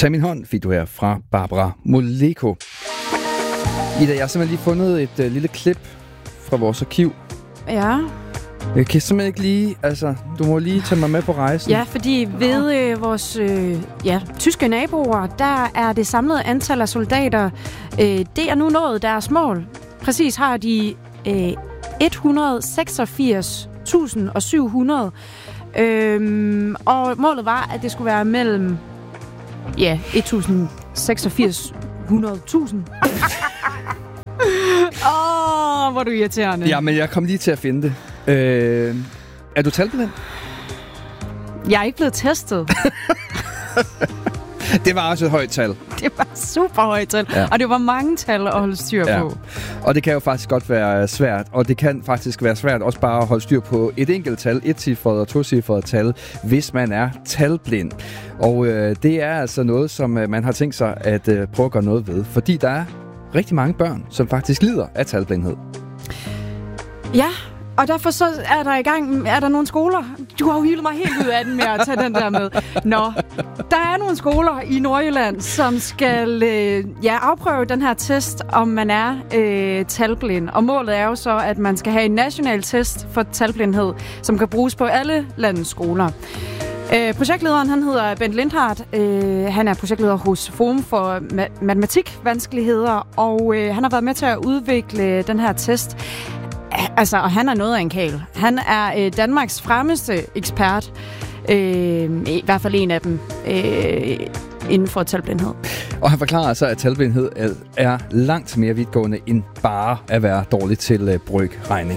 Tag min hånd fik du her fra Barbara Moleko. Ida, jeg har simpelthen lige fundet et lille klip fra vores arkiv. Ja. Jeg kan simpelthen ikke lige... Altså, du må lige tage mig med på rejsen. Ja, fordi ved vores tyske naboer, der er det samlede antal af soldater, det er nu nået deres mål. Præcis har de 186.700. Og målet var, at det skulle være mellem 1.086.100.000. Hvor er du irriterende. Ja, men jeg kom lige til at finde det. Er du talblind? Jeg er ikke blevet testet. Det var også et højt tal. Det var super højt tal, ja. Og det var mange tal at holde styr på. Og det kan jo faktisk godt være svært, og det kan faktisk være svært også bare at holde styr på et enkelt tal, etcifret og tocifret tal, hvis man er talblind. Og det er altså noget, som man har tænkt sig at prøve at gøre noget ved, fordi der er rigtig mange børn, som faktisk lider af talblindhed. Ja. Og derfor så er der nogle skoler. Du har jo hilet mig helt ud af den med at tage den der med. Nå, der er nogle skoler i Nordjylland, som skal afprøve den her test, om man er talblind. Og målet er jo så, at man skal have en national test for talblindhed, som kan bruges på alle landets skoler. Projektlederen, han hedder Bent Lindhardt. Han er projektleder hos Forum for Matematikvanskeligheder, og han har været med til at udvikle den her test. Altså, og han er noget af en kæl. Han er Danmarks fremmeste ekspert, i hvert fald en af dem, inden for talblindhed. Og han forklarer altså, at talblindhed er langt mere vidtgående end bare at være dårlig til brøkregning.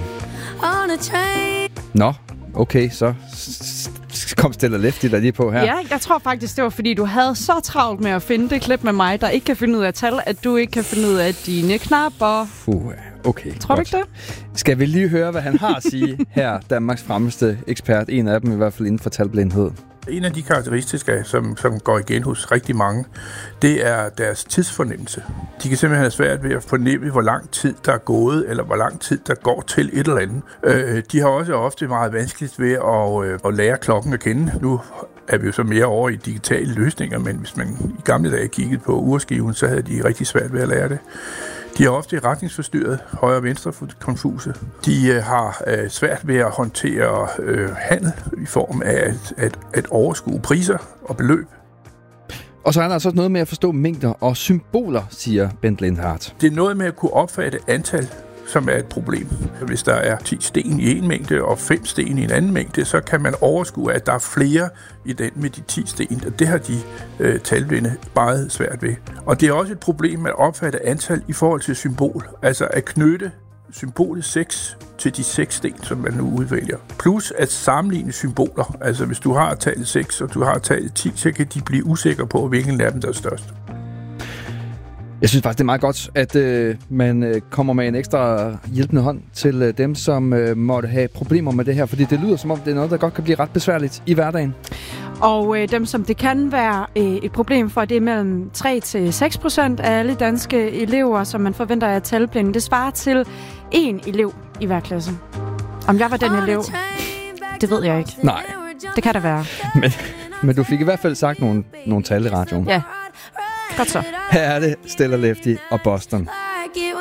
Nå, okay, så kom Stella Lefty der lige på her. Ja, jeg tror faktisk, det var fordi, du havde så travlt med at finde det klip med mig, der ikke kan finde ud af tal, at du ikke kan finde ud af dine knapper. Okay. Tror du ikke det? Skal vi lige høre, hvad han har at sige her, Danmarks fremmeste ekspert, en af dem i hvert fald inden for talblindhed. En af de karakteristikker, som går igen hos rigtig mange, det er deres tidsfornemmelse. De kan simpelthen have svært ved at fornemme, hvor lang tid der er gået, eller hvor lang tid der går til et eller andet. De har også ofte meget vanskeligt ved at lære klokken at kende. Nu er vi jo så mere over i digitale løsninger, men hvis man i gamle dage kiggede på urskiven, så havde de rigtig svært ved at lære det. De er ofte retningsforstyrret, højre og venstre konfuse. De har svært ved at håndtere handel i form af at overskue priser og beløb. Og så er der altså noget med at forstå mængder og symboler, siger Bent Lindhardt. Det er noget med at kunne opfatte antal, som er et problem. Hvis der er 10 sten i en mængde og 5 sten i en anden mængde, så kan man overskue, at der er flere i den med de 10 sten, og det har de talblinde meget svært ved. Og det er også et problem at opfatte antal i forhold til symbol, altså at knytte symbolet 6 til de 6 sten, som man nu udvælger. Plus at sammenligne symboler, altså hvis du har tallet 6 og du har tallet 10, så kan de blive usikre på, hvilken af dem der er størst. Jeg synes faktisk, det er meget godt, at man kommer med en ekstra hjælpende hånd til dem, som måtte have problemer med det her, fordi det lyder som om, det er noget, der godt kan blive ret besværligt i hverdagen. Og dem, som det kan være et problem for, det er mellem 3-6% af alle danske elever, som man forventer er talblinde. Det svarer til 1 elev i hver klasse. Om jeg var den elev, det ved jeg ikke. Nej. Det kan det være. Men du fik i hvert fald sagt nogle tal i radioen. Ja. Godt så. Her er det Stella Lefty og Boston.